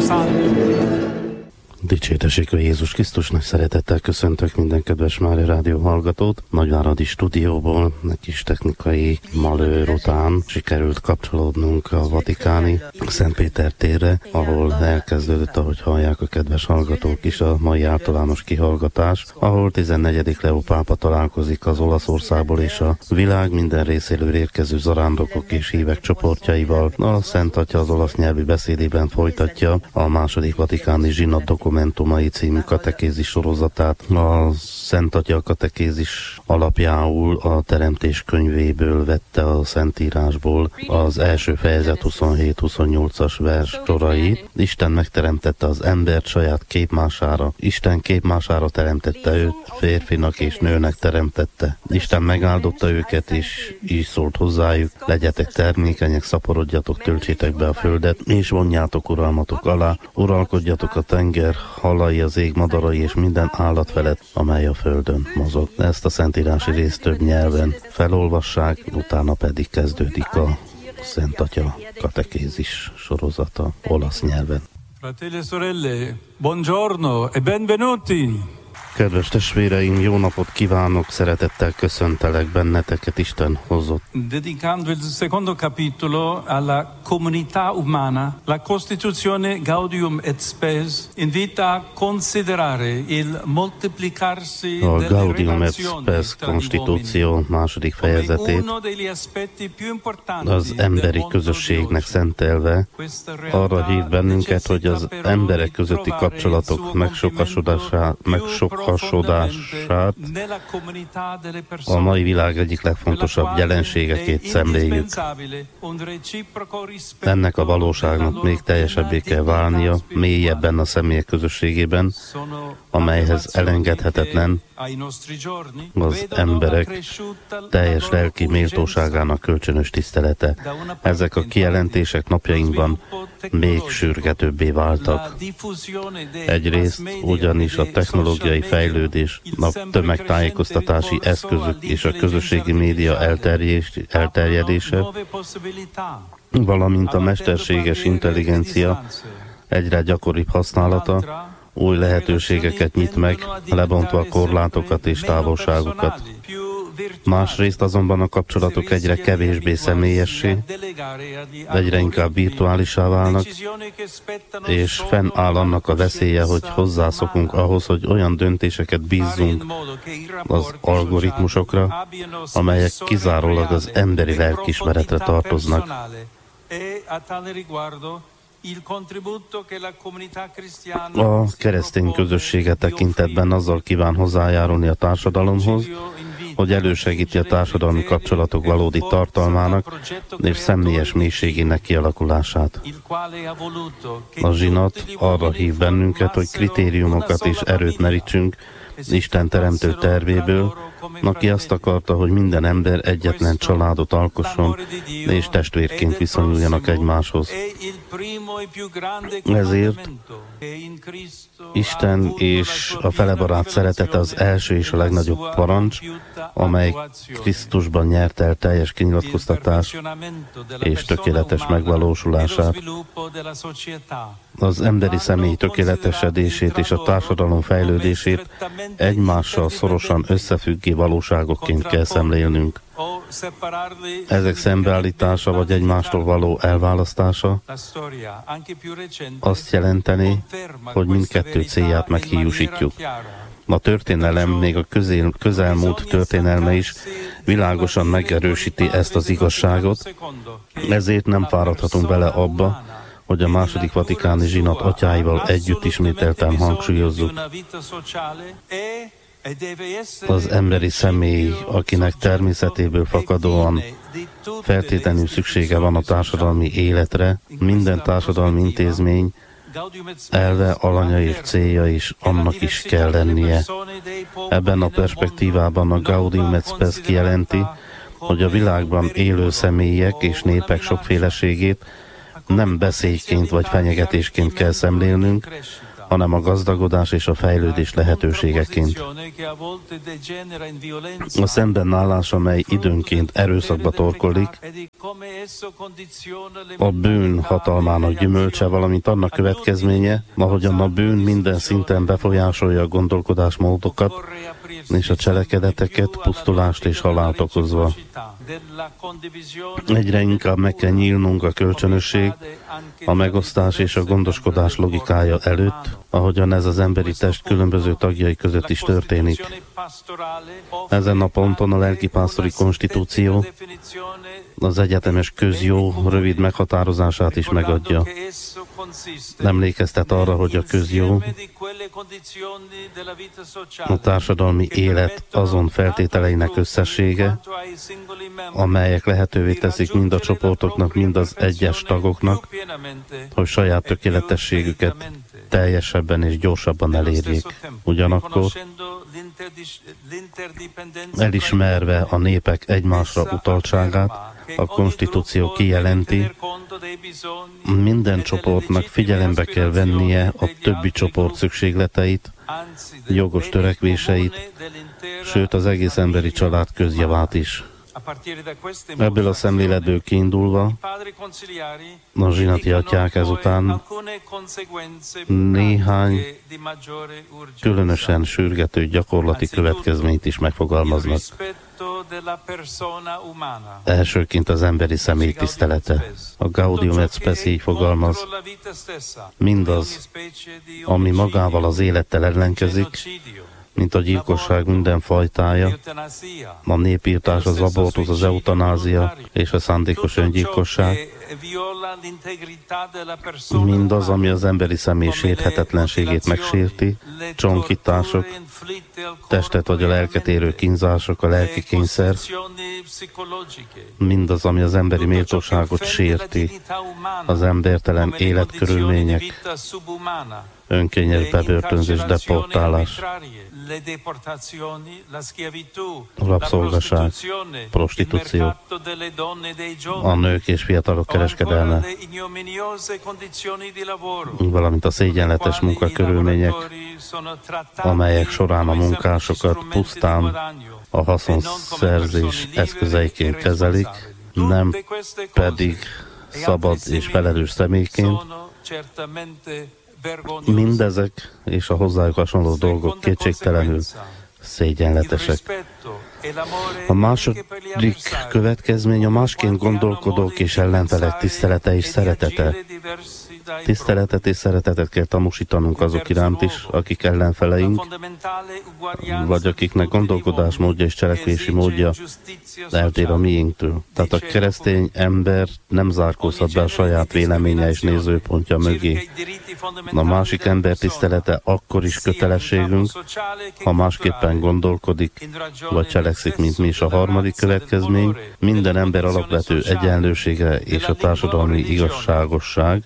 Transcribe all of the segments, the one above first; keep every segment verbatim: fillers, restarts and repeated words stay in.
Santo. Dicsértessék a Jézus Krisztus, nagy szeretettel köszöntök minden kedves Mária Rádió hallgatót. Nagyváradi stúdióból egy kis technikai malőr után sikerült kapcsolódnunk a vatikáni Szent Péter térre, ahol elkezdődött, ahogy hallják a kedves hallgatók is, a mai általános kihallgatás, ahol tizennegyedik Leó pápa találkozik az Olaszországból és a világ minden részéről érkező zarándokok és hívek csoportjaival. A Szent Atya az olasz nyelvű beszédében folytatja a második vatikáni zsinat dokumentumai című katekézis sorozatát. A Szent Atya katekézis alapjául a Teremtés könyvéből vette a Szentírásból az első fejezet huszonhét-huszonnyolcas vers sorai. Isten megteremtette az embert saját képmására. Isten képmására teremtette őt, férfinak és nőnek teremtette. Isten megáldotta őket, és így szólt hozzájuk: legyetek termékenyek, szaporodjatok, töltsétek be a földet, és vonjátok uralmatok alá, uralkodjatok a tenger halai, az ég madarai és minden állat felett, amely a földön mozog. Ezt a szentírási részt több nyelven felolvassák, utána pedig kezdődik a Szent Atya katekézis sorozata olasz nyelven. Fratelli e sorelle, buongiorno e benvenuti! Kedves testvéreim, jó napot kívánok, szeretettel köszöntelek benneteket, Isten hozott. Dedicando il secondo capitolo alla comunità umana, la Costituzione Gaudium et Spes invita a considerare il moltiplicarsi a delle Gaudium et relazioni Spes tra gli konstitúció uomini második come fejezetét uno degli aspetti più importanti az emberi del mondo közösségnek di oggi. szentelve Questa realtà arra hív bennünket, hogy az necessita emberek però közötti di trovare kapcsolatok il suo megsokasodását, compimento più megsokasodását nella comunità delle a persone, mai világ egyik legfontosabb jelenségeként szemléljük. Ennek a valóságnak még teljesebbé kell válnia, mélyebben a személyek közösségében, amelyhez elengedhetetlen az emberek teljes lelki méltóságának kölcsönös tisztelete. Ezek a kijelentések napjainkban még sürgetőbbé váltak. Egyrészt ugyanis a technológiai fejlődés, a tömegtájékoztatási eszközök és a közösségi média elterjedése, valamint a mesterséges intelligencia egyre gyakoribb használata új lehetőségeket nyit meg, lebontva a korlátokat és távolságokat. Másrészt azonban a kapcsolatok egyre kevésbé személyessé, egyre inkább virtuálissá válnak, és fennáll annak a veszélye, hogy hozzászokunk ahhoz, hogy olyan döntéseket bízzunk az algoritmusokra, amelyek kizárólag az emberi lelkiismeretre tartoznak. A keresztény közössége tekintetben azzal kíván hozzájárulni a társadalomhoz, hogy elősegíti a társadalmi kapcsolatok valódi tartalmának és személyes mélységének kialakulását. A zsinat arra hív bennünket, hogy kritériumokat és erőt merítsünk Isten teremtő tervéből, aki azt akarta, hogy minden ember egyetlen családot alkosson, és testvérként viszonyuljanak egymáshoz. Ezért Isten és a felebarát szeretete az első és a legnagyobb parancs, amely Krisztusban nyert el teljes kinyilatkoztatás és tökéletes megvalósulását. Az emberi személy tökéletesedését és a társadalom fejlődését egymással szorosan összefüggő valóságokként kell szemlélnünk. Ezek szembeállítása vagy egymástól való elválasztása azt jelenteni, hogy mindkettő célját meghiúsítjuk. A történelem, még a közel, közelmúlt történelme is világosan megerősíti ezt az igazságot, ezért nem fáradhatunk bele abba, hogy a második vatikáni zsinat atyáival együtt ismételten hangsúlyozzuk. Az emberi személy, akinek természetéből fakadóan feltétlenül szüksége van a társadalmi életre, minden társadalmi intézmény elve, alanya és célja is annak is kell lennie. Ebben a perspektívában a Gaudium et Spes kijelenti, hogy a világban élő személyek és népek sokféleségét nem beszédként vagy fenyegetésként kell szemlélnünk, hanem a gazdagodás és a fejlődés lehetőségeként. A szembenállás, amely időnként erőszakba torkollik, a bűn hatalmának gyümölcse, valamint annak következménye, ahogyan a bűn minden szinten befolyásolja a gondolkodásmódokat és a cselekedeteket, pusztulást és halált okozva. Egyre inkább meg kell nyílnunk a kölcsönösség, a megosztás és a gondoskodás logikája előtt, ahogyan ez az emberi test különböző tagjai között is történik. Ezen a ponton a lelkipásztori konstitúció az egyetemes közjó rövid meghatározását is megadja. Emlékeztet arra, hogy a közjó a társadalmi élet azon feltételeinek összessége, amelyek lehetővé teszik mind a csoportoknak, mind az egyes tagoknak, hogy saját tökéletességüket teljesebben és gyorsabban elérjék. Ugyanakkor elismerve a népek egymásra utaltságát, a konstitúció kijelenti, minden csoportnak figyelembe kell vennie a többi csoport szükségleteit, jogos törekvéseit, sőt az egész emberi család közjavát is. Ebből a szemléletből kiindulva, a zsinati atyák ezután néhány különösen sürgető gyakorlati következményt is megfogalmaznak. Elsőként az emberi személy tisztelete. A Gaudium et Spes így fogalmaz, mindaz, ami magával az élettel ellenkezik, mint a gyilkosság minden fajtája, a népírtás, az abortusz, az eutanázia és a szándékos öngyilkosság, mindaz, ami az emberi személy sérthetetlenségét megsérti, csonkítások, testet vagy a lelket érő kínzások, a lelki kényszer, mindaz, ami az emberi méltóságot sérti, az embertelen életkörülmények, önkényes bebörtönzés, deportálás, rabszolgaság, prostitúció, a nők és fiatalok kereskedelme, valamint a szégyenletes munkakörülmények, amelyek során a munkásokat pusztán a haszonszerzés eszközeiként kezelik, nem pedig szabad és felelős személyként. Mindezek és a hozzájuk hasonló dolgok kétségtelenül szégyenletesek. A második következmény a másként gondolkodók és ellenfelek tisztelete és szeretete. Tiszteletet és szeretetet kell tanúsítanunk azok iránt is, akik ellenfeleink, vagy akiknek gondolkodásmódja és cselekvési módja eltér a miénktől. Tehát a keresztény ember nem zárkózhat be a saját véleménye és nézőpontja mögé. A másik ember tisztelete akkor is kötelességünk, ha másképpen gondolkodik, vagy cselekszik, mint mi is. A harmadik következmény, minden ember alapvető egyenlősége és a társadalmi igazságosság.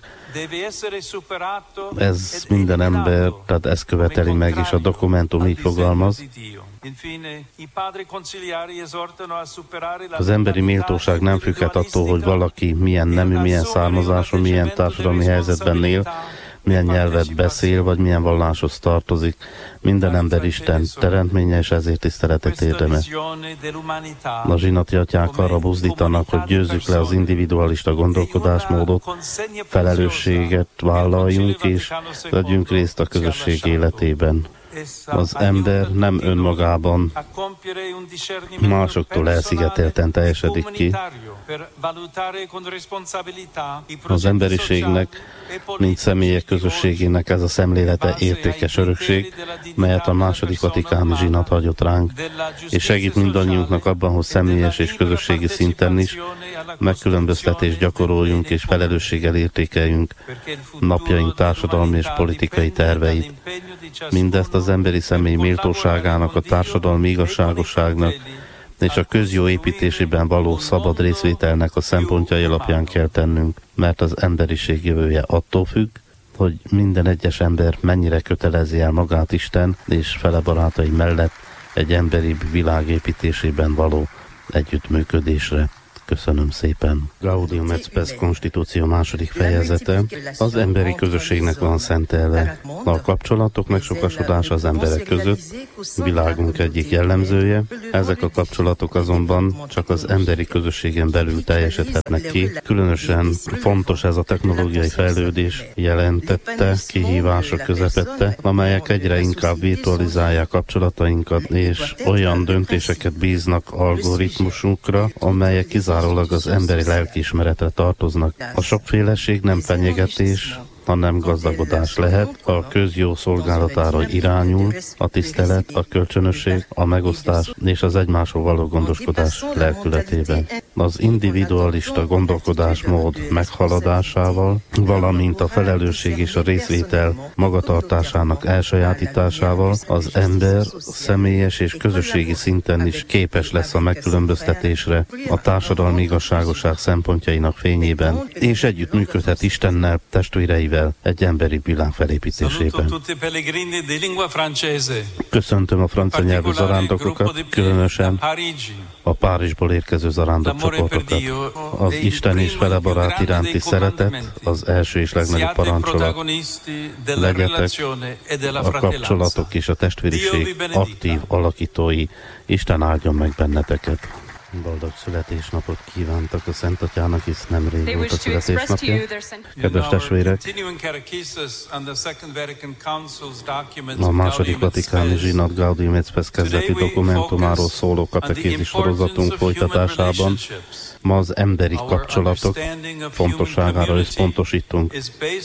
Ez minden ember, tehát ezt követeli meg, és a dokumentum így fogalmaz. Az emberi méltóság nem függhet attól, hogy valaki milyen nemű, milyen származású, milyen társadalmi helyzetben él, milyen nyelvet beszél, vagy milyen valláshoz tartozik. Minden ember Isten teremtménye, és ezért tiszteletet érdemes. A zsinati atyák arra buzdítanak, hogy győzzük le az individualista gondolkodásmódot, felelősséget vállaljunk, és vegyünk részt a közösség életében. Az ember nem önmagában másoktól elszigetelten teljesedik ki. Az emberiségnek, mint személyek közösségének ez a szemlélete értékes örökség, melyet a második vatikáni zsinat hagyott ránk, és segít mindannyiunknak abban, hogy személyes és közösségi szinten is megkülönböztetést gyakoroljunk és felelősséggel értékeljünk napjaink társadalmi és politikai terveit. Mindezt az emberi személy méltóságának, a társadalmi igazságosságnak és a közjó építésében való szabad részvételnek a szempontjai alapján kell tennünk, mert az emberiség jövője attól függ, hogy minden egyes ember mennyire kötelezi el magát Isten és fele barátai mellett egy emberi világ építésében való együttműködésre. Köszönöm szépen. Gaudium et Spes konstitúció második fejezete. Az emberi közösségnek van szentelve. A kapcsolatok megsokasodása az emberek között világunk egyik jellemzője. Ezek a kapcsolatok azonban csak az emberi közösségen belül teljesedhetnek ki. Különösen fontos ez a technológiai fejlődés jelentette kihívások közepette, amelyek egyre inkább virtualizálják kapcsolatainkat, és olyan döntéseket bíznak algoritmusukra, amelyek kizárólag az emberi lelkiismeretre tartoznak. A sokféleség nem fenyegetés, hanem gazdagodás lehet, a közjó szolgálatára irányul, a tisztelet, a kölcsönösség, a megosztás és az egymásról való gondoskodás lelkületében. Az individualista gondolkodásmód meghaladásával, valamint a felelősség és a részvétel magatartásának elsajátításával az ember személyes és közösségi szinten is képes lesz a megkülönböztetésre a társadalmi igazságosság szempontjainak fényében, és együttműködhet Istennel, testvéreivel, egy emberi világ felépítésében. Köszöntöm a francia nyelvű zarándokokat, különösen a Párizsból érkező zarándok csoportokat. Az Isten és vele barát iránti szeretet, az első és legnagyobb parancsolat. Legyetek a kapcsolatok és a testvériség aktív alakítói. Isten áldjon meg benneteket. Boldog születésnapot kívántak a Szent Atyának, hisz nemrég volt a születésnapja. Kedves testvérek, a második vatikáni zsinat Gaudium et Spes kezdeti dokumentumáról szóló katekézis sorozatunk folytatásában ma az emberi kapcsolatok fontosságára összpontosítunk.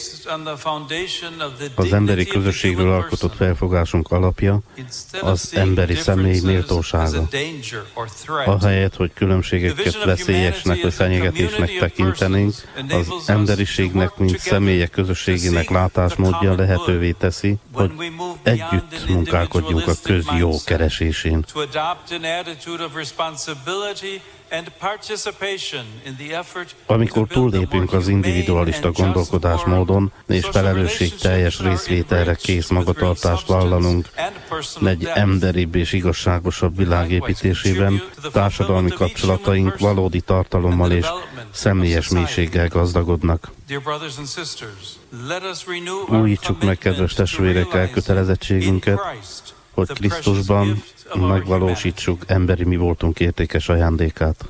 Az emberi közösségről alkotott felfogásunk alapja az emberi személy méltósága. Ahelyett, hogy különbségeket veszélyesnek vagy fenyegetésnek tekintenénk, az emberiségnek, mint személyek közösségének látásmódja lehetővé teszi, hogy együtt munkálkodjunk a közjó keresésén. Amikor túllépünk az individualista gondolkodásmódon, és felelősségteljes részvételre kész magatartást vállalunk egy emberibb és igazságosabb világ építésében, társadalmi kapcsolataink valódi tartalommal és személyes mélységgel gazdagodnak. Újítsuk meg, kedves testvérek, elkötelezettségünket, hogy Krisztusban megvalósítsuk emberi mi voltunk értékes ajándékát.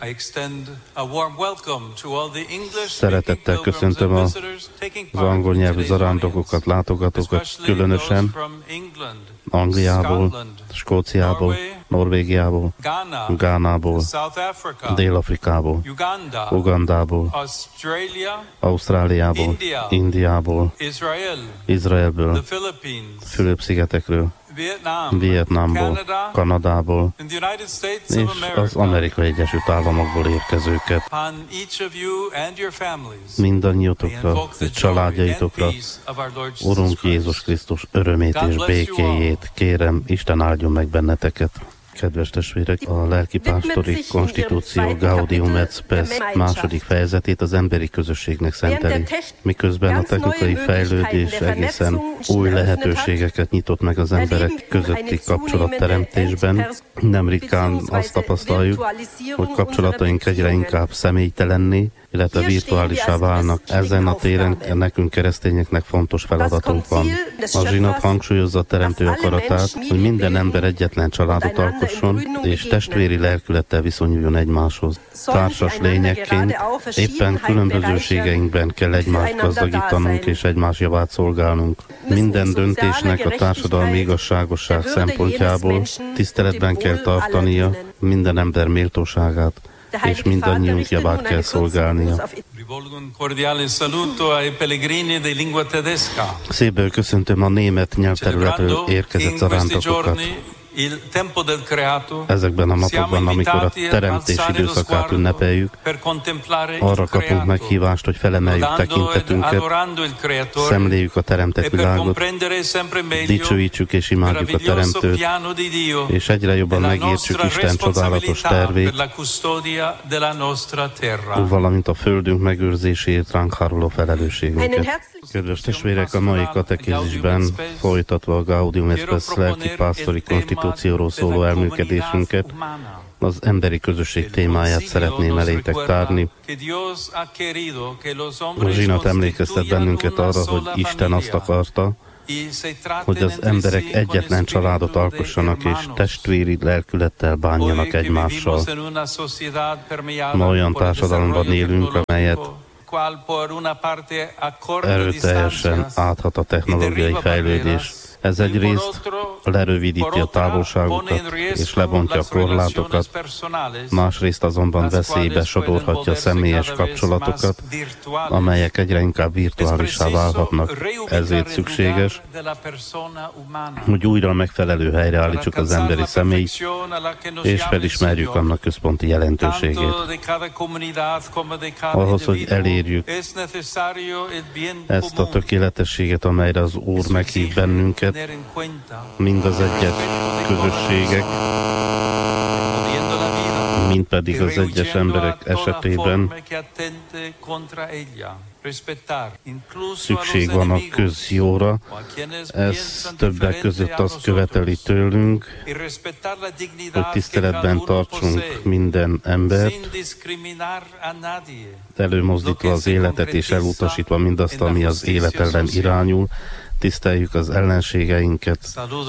Szeretettel köszöntöm az angol nyelvű zarándokokat, látogatókat, különösen Angliából, Skóciából, Norvégiából, Gánából, Dél-Afrikából, Ugandából, Ausztráliából, Indiából, Izraelből, Fülöp-szigetekről, Vietnámból, Kanadából és az Amerikai Egyesült Államokból érkezőket. Mindannyiotokra és családjaitokra Urunk Jézus Krisztus örömét és békéjét kérem, Isten áldjon meg benneteket. Kedves testvérek, a lelkipásztori konstitúció Gaudium et Spes második fejezetét az emberi közösségnek szenteli. Miközben a technikai fejlődés egészen új lehetőségeket nyitott meg az emberek közötti kapcsolatteremtésben, nem ritkán azt tapasztaljuk, hogy kapcsolataink egyre inkább személytelenné, illetve virtuálisá válnak. Ezen a téren nekünk keresztényeknek fontos feladatunk van. A zsinat hangsúlyozza a teremtő akaratát, hogy minden ember egyetlen családot alkosson, és testvéri lelkülettel viszonyuljon egymáshoz. Társas lényekként éppen különbözőségeinkben kell egymást gazdagítanunk és egymás javát szolgálnunk. Minden döntésnek a társadalmi igazságosság szempontjából tiszteletben kell tartania minden ember méltóságát, és mindannyiunk javát kell szolgálnia. Szívből köszöntöm a német nyelvterületről érkezett zarándokokat. Ezekben a napokban, amikor a teremtés időszakát ünnepeljük, arra kapunk meghívást, hogy felemeljük tekintetünket, szemléljük a teremtett világot, dicsőítsük és imádjuk a Teremtőt, és egyre jobban megértsük Isten csodálatos tervét, valamint a földünk megőrzéséért ránk háruló felelősségünket. Kedves testvérek, a mai katekézisben folytatva a Gaudium et Spes lelkipásztori konstitúcióról szóló elműködésünket, az emberi közösség témáját szeretném elétek tárni. A zsinat emlékeztet bennünket arra, hogy Isten azt akarta, hogy az emberek egyetlen családot alkossanak és testvéri lelkülettel bánjanak egymással. Ma olyan társadalomban élünk, amelyet erőteljesen áthat a technológiai fejlődés. Ez egyrészt lerövidíti a távolságokat és lebontja a korlátokat, másrészt azonban veszélybe sodorhatja a személyes kapcsolatokat, amelyek egyre inkább virtuálisá válhatnak. Ezért szükséges, hogy újra megfelelő helyre állítsuk az emberi személyt, és felismerjük annak központi jelentőségét. Ahhoz, hogy elérjük ezt a tökéletességet, amelyre az Úr meghív bennünket, mind az egyes közösségek, mind pedig az egyes emberek esetében szükség van a közjóra. Ez többek között azt követeli tőlünk, hogy tiszteletben tartsunk minden embert, előmozdítva az életet és elutasítva mindazt, ami az élet ellen irányul. Tiszteljük az ellenségeinket,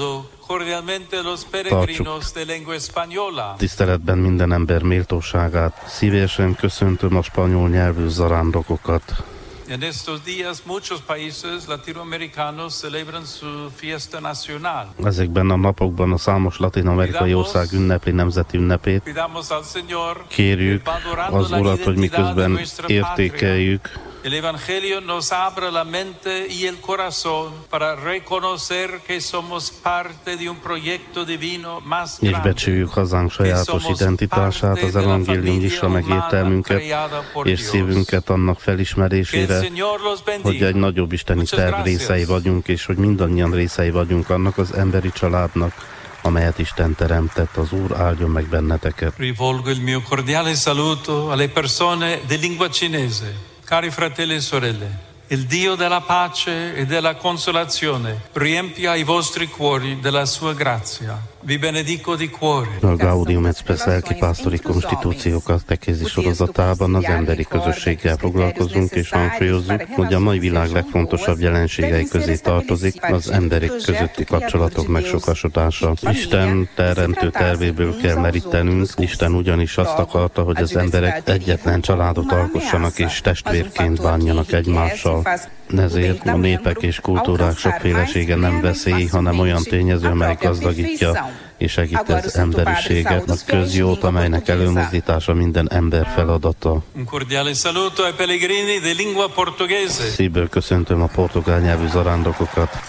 tartsuk tiszteletben minden ember méltóságát. Szívesen köszöntöm a spanyol nyelvű zarándokokat. En estos días muchos países latinoamericanos celebran su fiesta nacional. Ezekben a napokban a számos latin-amerikai ország ünnepli nemzeti ünnepét. Kérjük az Urat, hogy miközben értékeljük El Evangelio nos abre la mente y el corazón para reconocer que somos parte de un proyecto divino más grande. És becsüljük hazánk sajátos identitását, az evangélium nyissa meg értelmünket és szívünket annak felismerésére, hogy egy nagyobb isteni terv részei vagyunk, és hogy mindannyian részei vagyunk annak az emberi családnak, amelyet Isten teremtett. Az Úr áldjon meg benneteket. Rivolgo il mio cordiale saluto alle persone di lingua cinese. Cari fratelli e sorelle, il Dio della pace e della consolazione riempia i vostri cuori della sua grazia. Vi benedico di cuore. A Gaudium et Spes lelkipásztori konstitúciókat tekézi sorozatában az emberi közösséggel foglalkozunk, és hangsúlyozzuk, hogy a mai világ legfontosabb jelenségei közé tartozik az emberek közötti kapcsolatok megsokasodása. Isten teremtő tervéből kell merítenünk. Isten ugyanis azt akarta, hogy az emberek egyetlen családot alkossanak és testvérként bánjanak egymással. Ezért a népek és kultúrák sokfélesége nem veszély, hanem olyan tényező, mely gazdagítja és segíti az emberiséget, a közjót, amelynek előmozdítása minden ember feladata. Szívből köszöntöm a portugál nyelvű zarándokokat,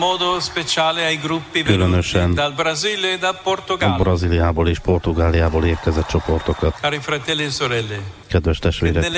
különösen a Brazíliából és Portugáliából érkezett csoportokat. Kedves testvérek,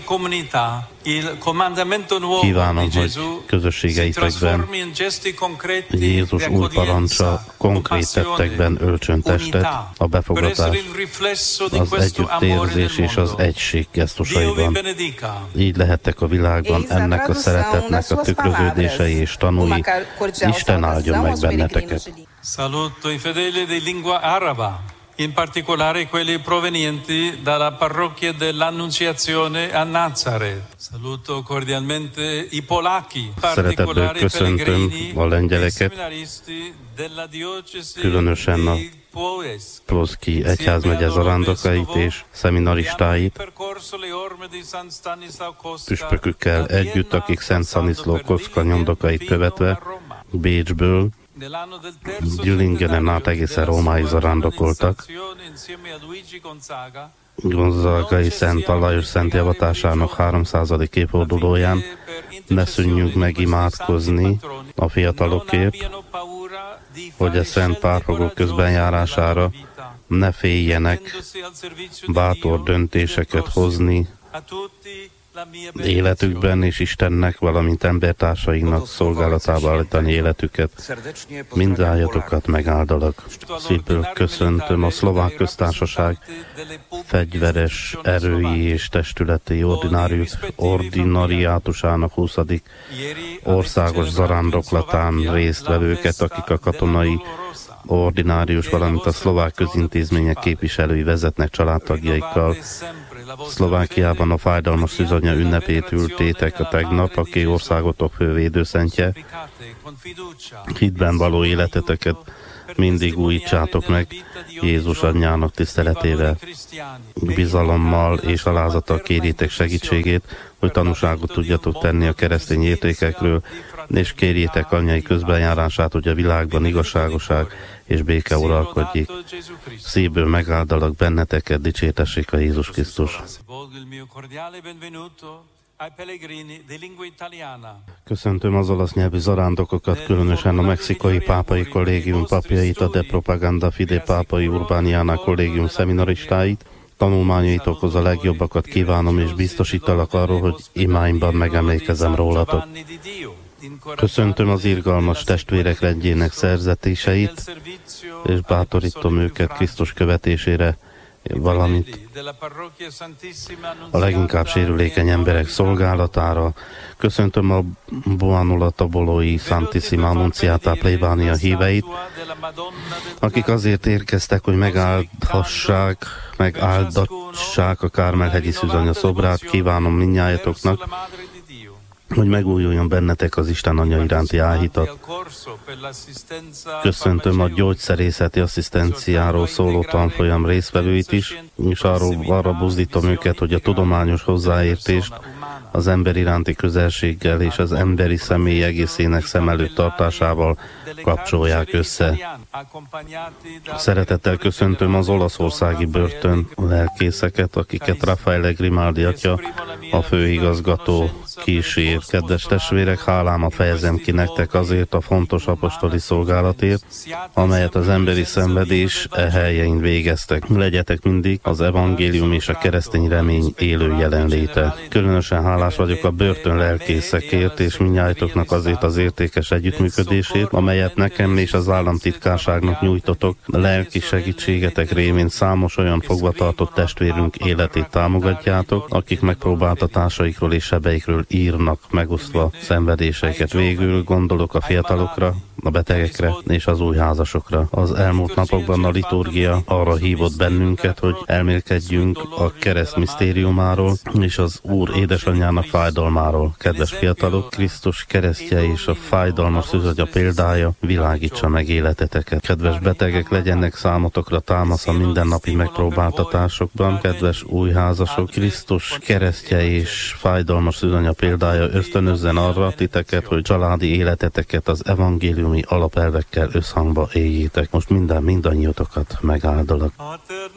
kívánom, hogy közösségeitekben Jézus új parancsa konkrét tettekben öltsön testet, a befogadás, az együttérzés és az egység gesztusaiban. Így lehettek a világban ennek a szeretetnek a tükröződései és tanúi. Isten áldjon meg benneteket! Saluto i fedeli di lingua araba, in particolare quelli provenienti dalla parrocchia dell'Annunziazione a Nazareth. Saluto cordialmente i polacchi, particolari pellegrini e seminaristi della diocesi különösen a Ploszki egyházmegye zarándokait és szeminaristáit, püspökükkel együtt, akik Szent Staniszló Kocka nyomdokait követve Bécsből Gyülingenen át egészen Rómáig zarándokoltak. Gonzagai Szent Alajos szent javatásának háromszázadik évfordulóján ne szűnjünk meg imádkozni a fiatalokért, hogy a szent párfogók közbenjárására ne féljenek bátor döntéseket hozni életükben, és Istennek, valamint embertársainknak szolgálatába állítani életüket. Mindnyájatokat megáldalak. Szívből köszöntöm a Szlovák Köztársaság fegyveres erői és testületi ordinárius ordinariátusának huszadik országos zarándoklatán résztvevőket, akik a katonai ordinárius, valamint a szlovák közintézmények képviselői vezetnek családtagjaikkal. Szlovákiában a fájdalmas szűzanya ünnepét ültétek a tegnap, aki országotok fő védőszentje. Hitben való életeteket mindig újítsátok meg Jézus anyjának tiszteletével. Bizalommal és alázattal kérjétek segítségét, hogy tanúságot tudjatok tenni a keresztény értékekről, és kérjétek anyjai közbenjárását, hogy a világban igazságoság és béke uralkodjék. Szívből megáldalak benneteket, dicsértessék a Jézus Krisztus. Köszöntöm az olasz nyelvű zarándokokat, különösen a mexikai pápai kollégium papjait, a De Propaganda Fide pápai Urbaniana kollégium szeminaristáit. Tanulmányaitokhoz a legjobbakat kívánom, és biztosítalak arról, hogy imáimban megemlékezem rólatok. Köszöntöm az irgalmas testvérek rendjének szerzetéseit, és bátorítom őket Krisztus követésére, valamint a leginkább sérülékeny emberek szolgálatára. Köszöntöm a Buonula Tobolói Santissima Annunciata plébánia híveit, akik azért érkeztek, hogy megáldhassák, megáldassák a Kármel-hegyi szűzanya szobrát. Kívánom mindnyájatoknak, hogy megújuljon bennetek az Isten Anya iránti áhítat. Köszöntöm a gyógyszerészeti asszisztenciáról szóló tanfolyam résztvevőit is, és arról, arra buzdítom őket, hogy a tudományos hozzáértést az ember iránti közelséggel és az emberi személy egészének szem előtt tartásával kapcsolják össze. Szeretettel köszöntöm az olaszországi börtön lelkészeket, akiket Raffaele Grimaldi atya, a főigazgató kísér. Kedves testvérek, hálámat fejezem ki nektek azért a fontos apostoli szolgálatért, amelyet az emberi szenvedés e helyein végeztek. Legyetek mindig az evangélium és a keresztény remény élő jelenléte. Különösen hálás vagyok a börtön lelkészekért és mindnyájtoknak azért az értékes együttműködésért, amelyet nekem és az államtitkárságnak nyújtotok. Lelki segítségetek révén számos olyan fogvatartott testvérünk életét támogatjátok, akik megpróbáltatásaikról és sebeikről írnak, megosztva szenvedéseiket. Végül gondolok a fiatalokra, a betegekre és az új házasokra. Az elmúlt napokban a liturgia arra hívott bennünket, hogy elmélkedjünk a kereszt misztériumáról és az Úr édesanyjának fájdalmáról. Kedves fiatalok, Krisztus keresztje és a fájdalmas szűzanya példája világítsa meg életeteket. Kedves betegek, legyenek számotokra támasz a mindennapi megpróbáltatásokban. Kedves új házasok, Krisztus keresztje és fájdalmas szűzanya példája ösztönözzen arra titeket, hogy családi életeteket az evangéliumi alapelvekkel összhangba éljétek. Most minden mindannyiótokat megáldalak.